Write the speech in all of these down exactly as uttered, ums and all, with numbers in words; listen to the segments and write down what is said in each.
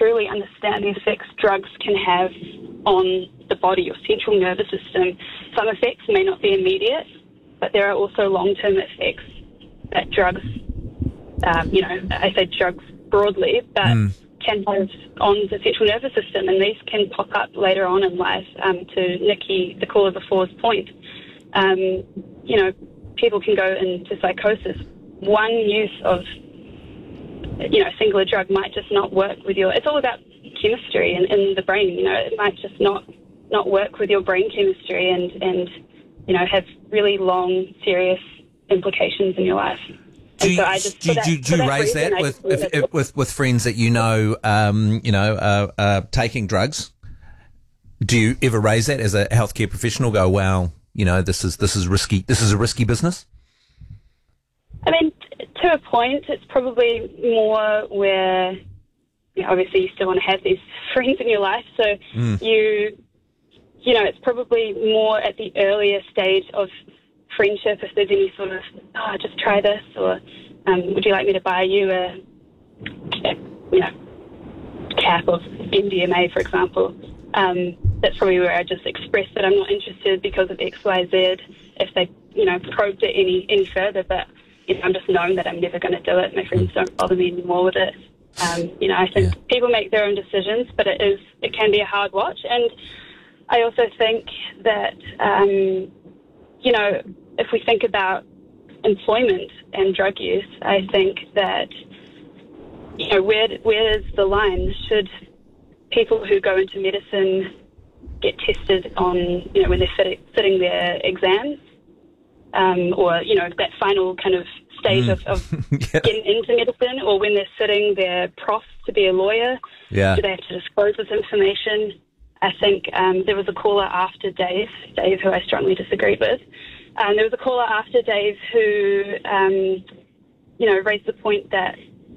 truly understand the effects drugs can have on the body, your central nervous system. Some effects may not be immediate, but there are also long-term effects that drugs, um, you know, I say drugs broadly, but mm. can have on the central nervous system, and these can pop up later on in life. Um, to Nikki, the caller before's point, um, you know, people can go into psychosis. One use of, you know, a singular drug might just not work with your... It's all about chemistry in, in the brain, you know. It might just not, not work with your brain chemistry and, and, you know, have really long, serious implications in your life. Do you, so I just, do, that, do, do you raise that with if, if, with with friends that you know, um, you know, uh, uh, taking drugs? Do you ever raise that as a healthcare professional? Go, wow, you know, this is this is risky. This is a risky business. I mean, to a point, it's probably more where, you know, obviously you still want to have these friends in your life, so mm. you, you know, it's probably more at the earlier stage of friendship, if there's any sort of, oh, just try this, or um, would you like me to buy you a, a you know, cap of M D M A, for example. Um, that's probably where I just express that I'm not interested because of X, Y, Z, if they, you know, probed it any, any further, but, you know, I'm just knowing that I'm never going to do it. My friends don't bother me anymore with it. Um, you know, I think yeah. people make their own decisions, but it is, it can be a hard watch. And I also think that, um, you know, if we think about employment and drug use, I think that, you know, where where's the line? Should people who go into medicine get tested on, you know, when they're sitting, sitting their exams, um, or, you know, that final kind of stage mm. of, of yeah. getting into medicine, or when they're sitting their prof to be a lawyer? Yeah. Do they have to disclose this information? I think um, there was a caller after Dave, Dave, who I strongly disagreed with. Um, there was a caller after Dave who, um, you know, raised the point that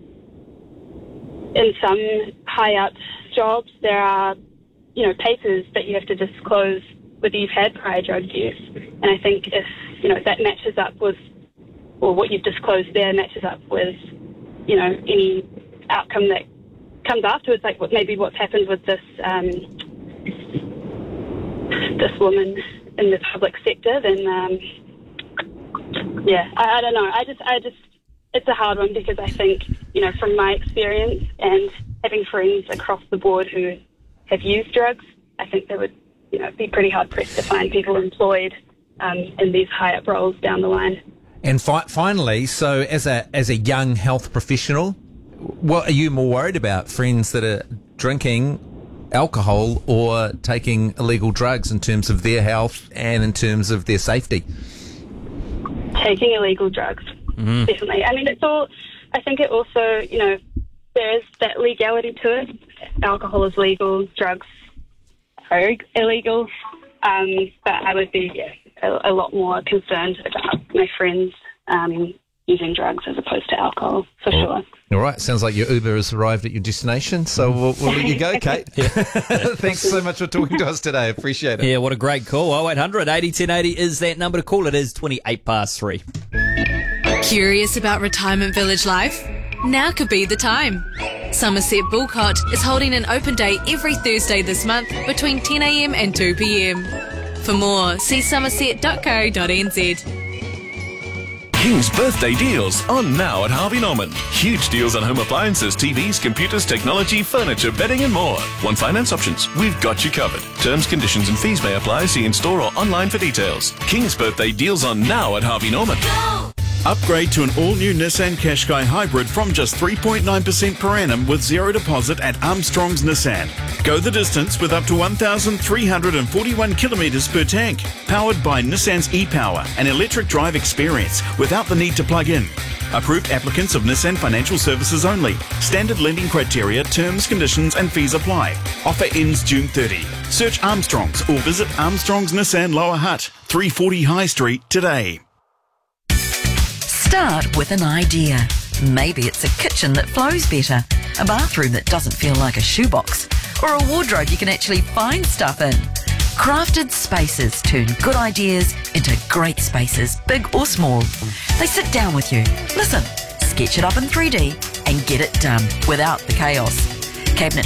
in some high-up jobs there are, you know, papers that you have to disclose whether you've had prior drug use. And I think if, you know, that matches up with, or what you've disclosed there matches up with, you know, any outcome that comes afterwards, like what, maybe what's happened with this um, this woman in the public sector, then um, yeah, I, I don't know. I just, I just, it's a hard one because I think, you know, from my experience and having friends across the board who have used drugs, I think they would, you know, be pretty hard pressed to find people employed um, in these high up roles down the line. And fi- finally, so as a as a young health professional, what are you more worried about? Friends that are drinking alcohol or taking illegal drugs in terms of their health and in terms of their safety? Taking illegal drugs, mm-hmm. definitely. I mean, it's all, I think it also, you know, there is that legality to it. Alcohol is legal, drugs are illegal, um, but I would be yeah, a, a lot more concerned about my friends um, using drugs as opposed to alcohol, for oh. sure. All right, sounds like your Uber has arrived at your destination, so we'll, we'll let you go, Kate. yeah. Thanks so much for talking to us today. Appreciate it. Yeah, what a great call. oh eight hundred eighty ten eighty is that number to call. It is twenty-eight past three. Curious about retirement village life? Now could be the time. Somerset Bulcott is holding an open day every Thursday this month between ten a.m. and two p.m. For more, see somerset dot co dot n z. King's birthday deals on now at Harvey Norman. Huge deals on home appliances, T Vs, computers, technology, furniture, bedding and more. Want finance options? We've got you covered. Terms, conditions and fees may apply. See in store or online for details. King's birthday deals on now at Harvey Norman. Go! Upgrade to an all-new Nissan Qashqai Hybrid from just three point nine percent per annum with zero deposit at Armstrong's Nissan. Go the distance with up to one thousand three hundred forty-one kilometres per tank. Powered by Nissan's e-Power, an electric drive experience without the need to plug in. Approved applicants of Nissan Financial Services only. Standard lending criteria, terms, conditions and fees apply. Offer ends June thirtieth. Search Armstrong's or visit Armstrong's Nissan Lower Hutt, three forty High Street today. Start with an idea. Maybe it's a kitchen that flows better, a bathroom that doesn't feel like a shoebox, or a wardrobe you can actually find stuff in. Crafted Spaces turn good ideas into great spaces, big or small. They sit down with you, listen, sketch it up in three D and get it done without the chaos. Cabinet